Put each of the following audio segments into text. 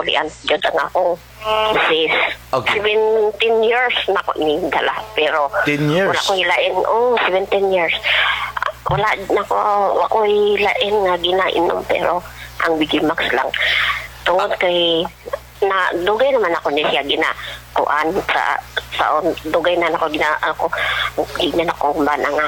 ulian jud ang akong sis. Okay. 17 years na ko ning dala pero 10 years? wala ko hilain. 17 years. Wala na ko ako hilain nga ginainom pero ang Vigimax lang. Tungod kay na dugay naman ako ni siya kuan sa dugay na ako gina ako bana nga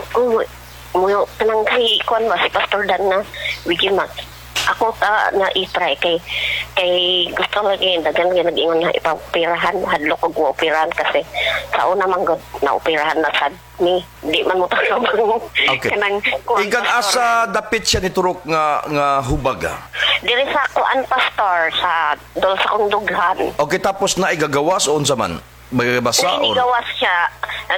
mo kanang kay kuan ba si Pastor Dan na Vigimax. Ako na i-try kay gusto lagi dagan nag-ingon nga ipapirahan hadlok og operahan kasi sa una man na operahan na sad ni di man mo tanong kanang ikan asa dapit siya ni turok nga hubag. Diri sa kuan pastor sa dol sa kong dughan. Okay, tapos na igagawas o unsa man? Magabasa or gawas siya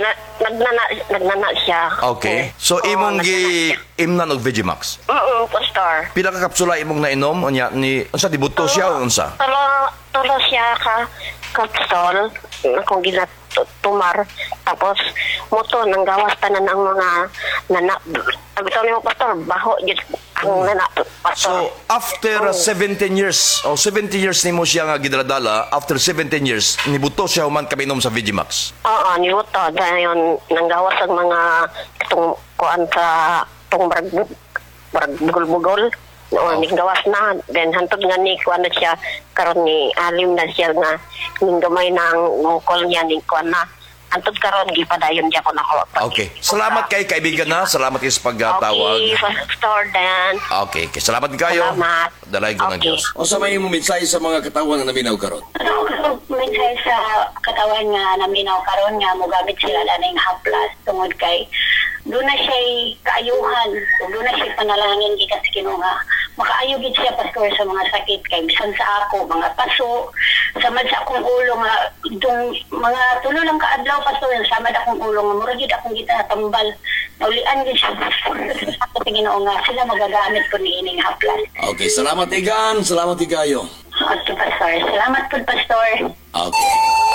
nagnana siya. okay, so imong imnan og Vigimax. Pastor. Pila ka kapsula imong nainom unya ni unsa dibuto siya o unsa? Tulo siya ka kapsol akong tumar tapos moto nang gawas tanan ang mga nana bitaw ni mo pastor baho jud ang nana pastor. So after 17 years o 70 years nimo siya nga gidradala, after 17 years nibuto siya human kaminom sa Vigimax. Nibuto dayon nang gawas ang mga itong kuan sa tong bugol-bugol. Ning gawas na then hantod nga ni kuan na siya karon ni alim na siya nga ning gamay nang mukol niya ning kuan na hantod karon gipadayon diya ko nako. Okay, salamat kay kaibigan na, salamat kay sa pagtawag. Okay, Pastor Dan. Okay, salamat kayo. Salamat. Dalay ko ng Diyos. O sa may mensahe sa mga katawan na naminaw karon? Mensahe sa katawan nga naminaw karon nga mogamit sila na ning haplas tungod kay doon na siya kaayuhan, doon na siya panalangin gikan sa Ginoo nga makaayo gid siya pastor sa mga sakit kay bisan sa ako mga paso samad sa akong ulo nga itong mga tulo lang kaadlaw pastor samad akong ulo nga murag gid akong gitatambal naulian gid siya sa Ginoo nga sila magagamit ko ni ining haplas. Okay, salamat igan, salamat igayo. Okay pastor, salamat po pastor. Okay.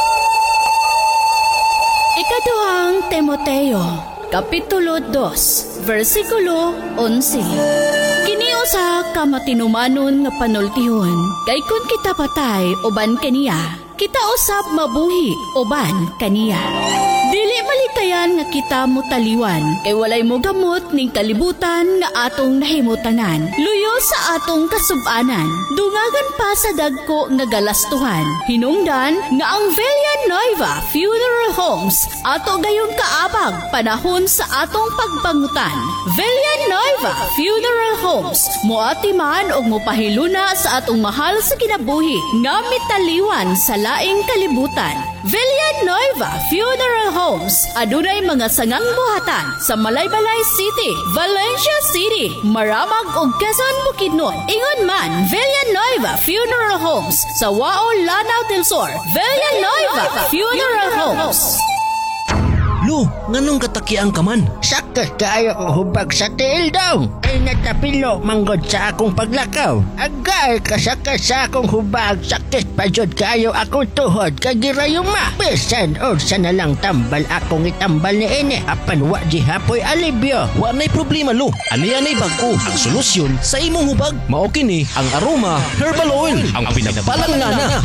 Ikaduhang Timoteo, Kapitulo 2, versikulo 11. Kini usa ka matinumanon nga panultihon, kay kun kita patay uban kaniya, kita usab mabuhi uban kaniya. Dili malikayan nga kita mutaliwan, kay walay mo gamot ning kalibutan nga atong nahimutanan. Luyo sa atong kasub-anan, dungagan pa sa dagko nga galastuhan. Hinungdan nga ang Villa Nueva Funeral Homes ato gayong kaabag panahon sa atong pagbangutan. Villa Nueva Funeral Homes moati man og mopahiluna sa atong mahal sa kinabuhi nga mitaliwan sa laing kalibutan. Villa Nueva Funeral Homes adunay mga sangang buhatan sa Malaybalay City, Valencia City, Maramag ug Quezon, Bukidnon. Ingon man Villa Nueva Funeral Homes sa Wao, Lanao del Sur. Villa Nueva Funeral Homes. Lo, nganong katakiang ka man? Sakit kaayo ang hubag sa tiil daw. Ay natapilo manggod sa akong paglakaw. Agay kasakit sa akong hubag. Sakit pa jud kaayo akong tuhod kagirayuma. Bisan o sana lang tambal akong itambal ni ine. Apan wa di hapoy alibyo. Wa nay problema lo. Ani-anay bag-o ang solusyon sa imong hubag. Mao kini ang Aroma Herbal Oil. Ang pinagpalangana.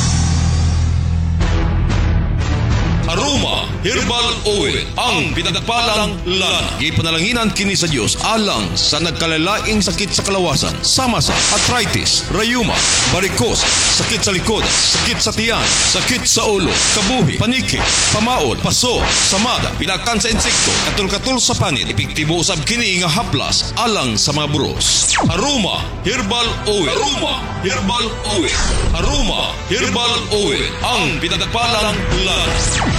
Aroma Herbal Oil, ang pinagpalang lana. Ipanalanginan kini sa Dios alang sa nagkalalaing sakit sa kalawasan, sama sa arthritis, rayuma, varicose, sakit sa likod, sakit sa tiyan, sakit sa ulo, kabuhi, paniki, pamaod, paso, samada, pinakan sa insekto, katul-katul sa panit, epektibo usab kini nga haplas alang sa mga buros. Aroma Herbal Oil. Aroma Herbal Oil. Aroma Herbal Oil, ang pinagpalang lana.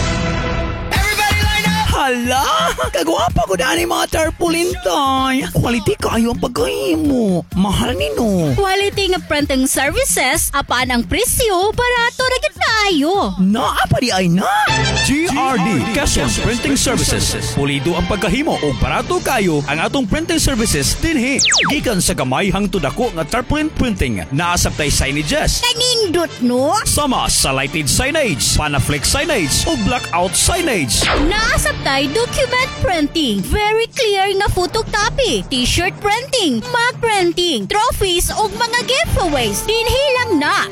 Hala, kagwapa ko daan mga tarpaulin tay. Quality kayo ang pagkahimo. Mahal nino. Quality nga printing services, apaan ang presyo, barato na gid kaayo. Naapa di ay na. GRD Quezon Printing Services. Pulido ang pagkahimo o barato kayo ang atong printing services dinhi. Gikan sa gamay hangtod dako nga tarpaulin printing. Naasap tay signages. Kanindot no? Sama sa lighted signage, panaflex signage o blackout signage. Naasap tay document printing, very clear nga photocopy, t-shirt printing, mug printing, trophies ug mga giveaways. Dinhi lang na